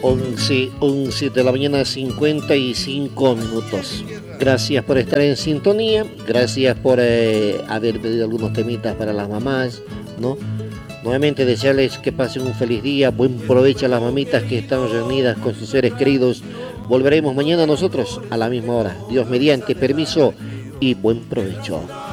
11 de la mañana, 55 minutos. Gracias por estar en sintonía, gracias por haber pedido algunos temitas para las mamás, ¿no? Nuevamente desearles que pasen un feliz día, buen provecho a las mamitas que están reunidas con sus seres queridos. Volveremos mañana nosotros a la misma hora. Dios mediante, permiso y buen provecho.